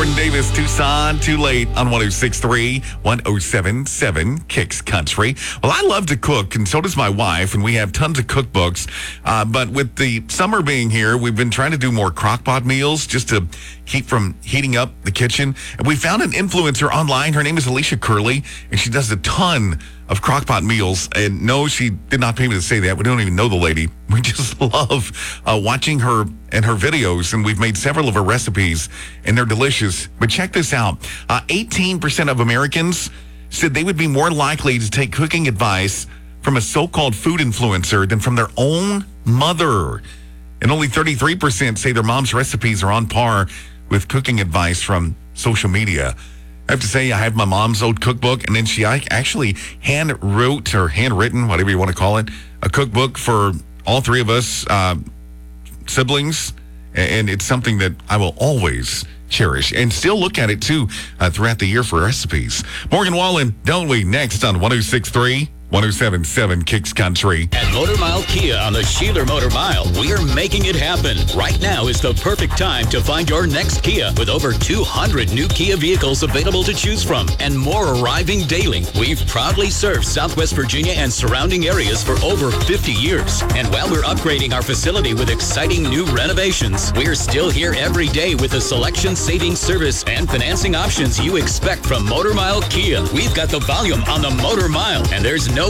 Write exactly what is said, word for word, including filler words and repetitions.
Jordan Davis, Tucson, Too Late on one oh six point three, one oh seven point seven Kicks Country. Well, I love to cook, and so does my wife, and we have tons of cookbooks. Uh, but with the summer being here, we've been trying to do more crock-pot meals just to keep from heating up the kitchen. And we found an influencer online. Her name is Alicia Curley, and she does a ton of crock-pot meals. And no, she did not pay me to say that. We don't even know the lady. We just love uh, watching her and her videos, and we've made several of her recipes, and they're delicious. But check this out. Uh, eighteen percent of Americans said they would be more likely to take cooking advice from a so-called food influencer than from their own mother. And only thirty-three percent say their mom's recipes are on par with cooking advice from social media. I have to say, I have my mom's old cookbook, and then she actually hand wrote or handwritten, whatever you want to call it, a cookbook for all three of us uh, siblings, and it's something that I will always cherish and still look at it too uh, throughout the year for recipes. Morgan Wallen, don't we? Next on one oh six point three. one oh seven point seven Kicks Country. At Motor Mile Kia on the Sheeler Motor Mile, we're making it happen. Right now is the perfect time to find your next Kia with over two hundred new Kia vehicles available to choose from and more arriving daily. We've proudly served Southwest Virginia and surrounding areas for over fifty years. And while we're upgrading our facility with exciting new renovations, we're still here every day with the selection savings service and financing options you expect from Motor Mile Kia. We've got the volume on the Motor Mile, and there's no